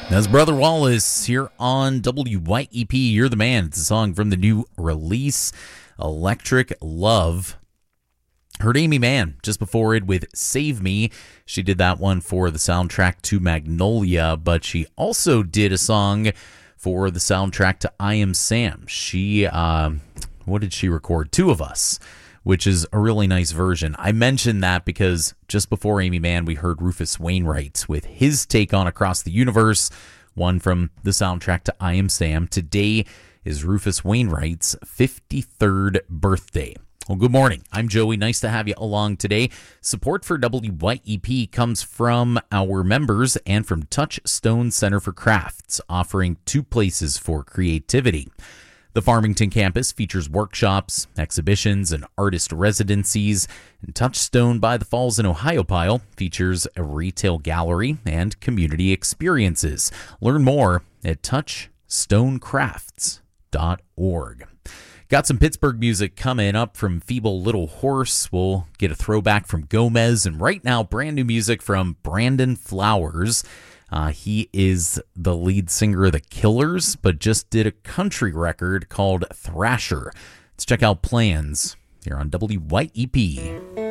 That's Brother Wallace here on WYEP. You're the Man. It's a song from the new release, Electric Love. Heard Amy Mann just before it with Save Me. She did that one for the soundtrack to Magnolia, but she also did a song for the soundtrack to I Am Sam. She, what did she record? Two of Us, which is a really nice version. I mentioned that because just before Amy Mann, we heard Rufus Wainwright with his take on Across the Universe, one from the soundtrack to I Am Sam. Today is Rufus Wainwright's 53rd birthday. Well, good morning. I'm Joey. Nice to have you along today. Support for WYEP comes from our members and from Touchstone Center for Crafts, offering two places for creativity. The Farmington campus features workshops, exhibitions, and artist residencies. And Touchstone by the Falls in Ohiopyle features a retail gallery and community experiences. Learn more at touchstonecrafts.org. Got some Pittsburgh music coming up from Feeble Little Horse. We'll get a throwback from Gomez. And right now, brand new music from Brandon Flowers. He is the lead singer of The Killers, but just did a country record called Thrasher. Let's check out Plans here on WYEP.